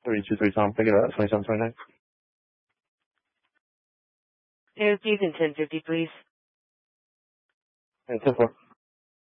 32 Tom, pick it up, 2729. Airspeed and 1050, please. And 10-4.